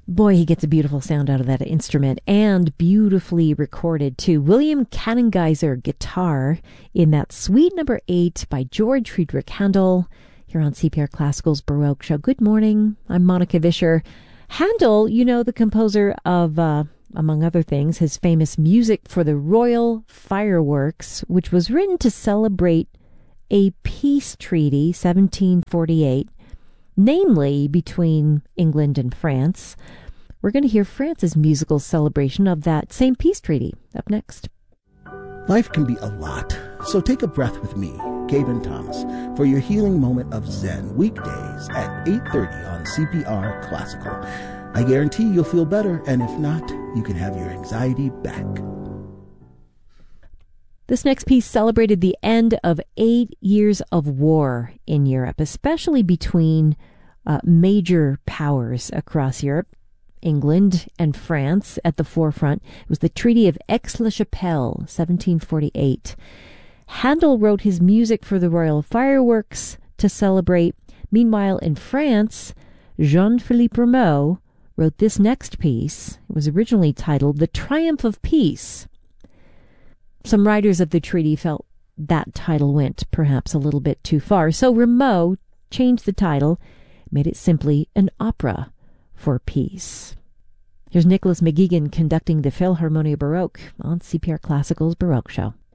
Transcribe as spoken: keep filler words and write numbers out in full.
Boy, he gets a beautiful sound out of that instrument, and beautifully recorded too. William Kannengeiser guitar in that Suite number eight by George Friedrich Handel here on C P R Classical's Baroque Show. Good morning. I'm Monica Vischer. Handel, you know, the composer of, uh, among other things, his famous music for the Royal Fireworks, which was written to celebrate a peace treaty, seventeen forty-eight, namely between England and France. We're going to hear France's musical celebration of that same peace treaty up next. Life can be a lot, so take a breath with me, Gaben Thomas, for your healing moment of Zen, weekdays at eight thirty on C P R Classical. I guarantee you'll feel better, and if not, you can have your anxiety back. This next piece celebrated the end of eight years of war in Europe, especially between uh, major powers across Europe. England and France at the forefront. It was the Treaty of Aix-la-Chapelle, seventeen forty-eight. Handel wrote his music for the Royal Fireworks to celebrate. Meanwhile, in France, Jean-Philippe Rameau wrote this next piece. It was originally titled The Triumph of Peace. Some writers of the treaty felt that title went perhaps a little bit too far, so Rameau changed the title, made it simply an opera for peace. Here's Nicholas McGeegan conducting the Philharmonia Baroque on C P R Classical's Baroque Show.